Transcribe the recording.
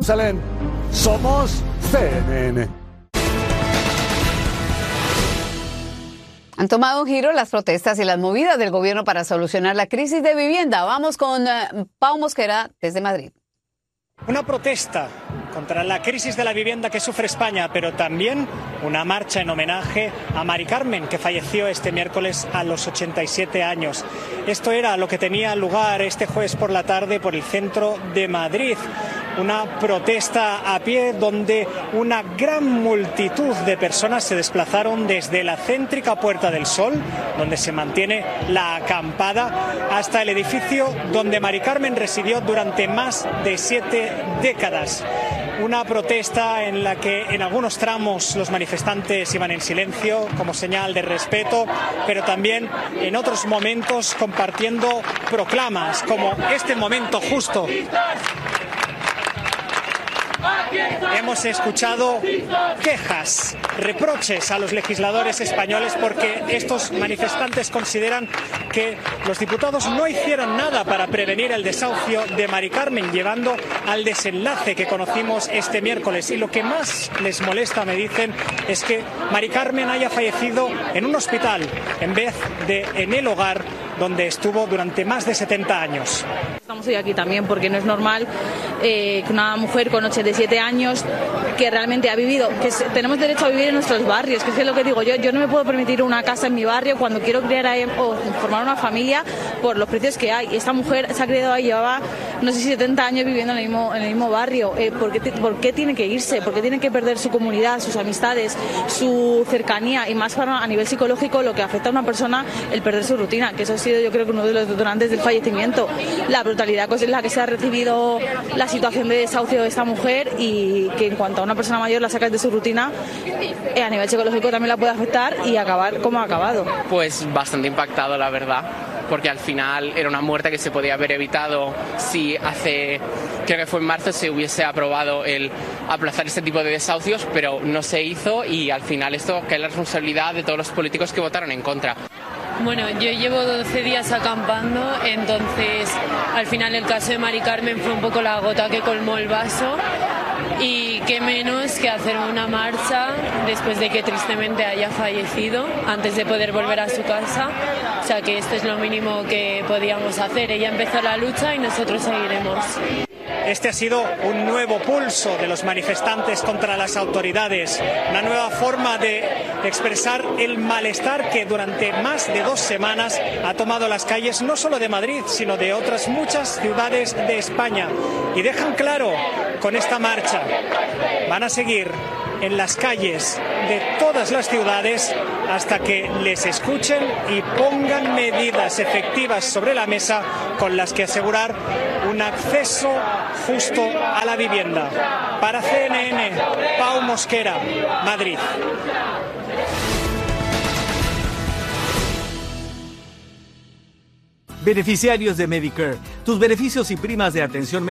Jerusalén, somos CNN. Han tomado un giro las protestas y las movidas del gobierno para solucionar la crisis de vivienda. Vamos con Pau Mosquera desde Madrid. Una protesta contra la crisis de la vivienda que sufre España, pero también una marcha en homenaje a Mari Carmen, que falleció este miércoles a los 87 años. Esto era lo que tenía lugar este jueves por la tarde por el centro de Madrid. Una protesta a pie donde una gran multitud de personas se desplazaron desde la céntrica Puerta del Sol, donde se mantiene la acampada, hasta el edificio donde Mari Carmen residió durante más de 7 décadas. Una protesta en la que en algunos tramos los manifestantes iban en silencio como señal de respeto, pero también en otros momentos compartiendo proclamas, como este momento justo. Hemos escuchado quejas, reproches a los legisladores españoles porque estos manifestantes consideran que los diputados no hicieron nada para prevenir el desahucio de Mari Carmen, llevando al desenlace que conocimos este miércoles. Y lo que más les molesta, me dicen, es que Mari Carmen haya fallecido en un hospital en vez de en el hogar donde estuvo durante más de 70 años. Estamos hoy aquí también porque no es normal que una mujer con 87 años que realmente ha vivido, tenemos derecho a vivir en nuestros barrios, que es lo que digo yo no me puedo permitir una casa en mi barrio cuando quiero criar ahí, o formar una familia por los precios que hay. Esta mujer se ha criado ahí, llevaba no sé si 70 años viviendo en el mismo barrio. ¿Por qué tiene que irse? ¿Por qué tiene que perder su comunidad, sus amistades, su cercanía? Y más a nivel psicológico, lo que afecta a una persona, el perder su rutina, que eso ha sido yo creo que uno de los detonantes del fallecimiento. La brutalidad con la que se ha recibido la situación de desahucio de esta mujer, y que en cuanto a una persona mayor la sacas de su rutina, a nivel psicológico también la puede afectar y acabar como ha acabado. Pues bastante impactado, la verdad, porque al final era una muerte que se podía haber evitado si creo que fue en marzo, se hubiese aprobado el aplazar este tipo de desahucios, pero no se hizo, y al final esto cae la responsabilidad de todos los políticos que votaron en contra. Bueno, yo llevo 12 días acampando, entonces al final el caso de Mari Carmen fue un poco la gota que colmó el vaso, y qué menos que hacer una marcha después de que tristemente haya fallecido, antes de poder volver a su casa. O sea que esto es lo mínimo que podíamos hacer. Ella empezó la lucha y nosotros seguiremos. Este ha sido un nuevo pulso de los manifestantes contra las autoridades, una nueva forma de expresar el malestar que durante más de 2 semanas ha tomado las calles no solo de Madrid, sino de otras muchas ciudades de España. Y dejan claro con esta marcha, van a seguir en las calles de todas las ciudades hasta que les escuchen y pongan medidas efectivas sobre la mesa con las que asegurar un acceso justo a la vivienda. Para CNN, Pau Mosquera, Madrid. Beneficiarios de Medicare. Tus beneficios y primas de atención